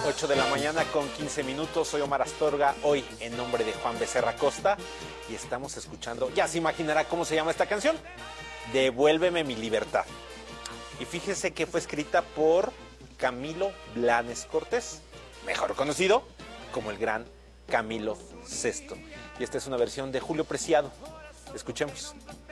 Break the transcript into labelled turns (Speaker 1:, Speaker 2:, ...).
Speaker 1: 8 de la mañana con 15 minutos. Soy Omar Astorga, hoy en nombre de Juan Becerra Costa. Y estamos escuchando, ya se imaginará cómo se llama esta canción, Devuélveme mi libertad. Y fíjese que fue escrita por Camilo Blanes Cortés, mejor conocido como el gran Camilo VI. Y esta es una versión de Julio Preciado. Escuchemos.